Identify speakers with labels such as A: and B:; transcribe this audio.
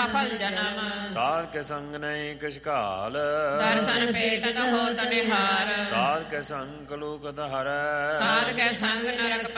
A: ਸਫਲ ਜਨਮ।
B: ਸਾਧ ਕੇ ਸੰਗ ਨਹੀਂ ਕਿਛ ਘਾਲ,
A: ਦਰਸ਼ਨ ਭੇਟਤ ਹੋਤ ਨਿਹਾਰ।
B: ਸਾਧ ਕੇ ਸੰਗ ਕਲੂ ਕਤ ਹਰੈ,
A: ਸਾਧ ਕੇ ਸੰਗ ਨਰਕ